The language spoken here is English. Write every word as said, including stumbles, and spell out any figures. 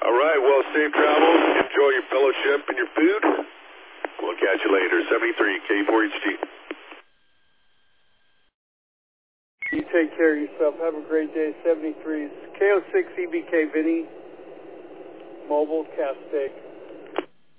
All right, well, safe travels. Enjoy your fellowship and your food. We'll catch you later. seventy-three, K four H G. You take care of yourself. Have a great day. seventy-three. K oh six E B K Vinny, Mobile, Castaic.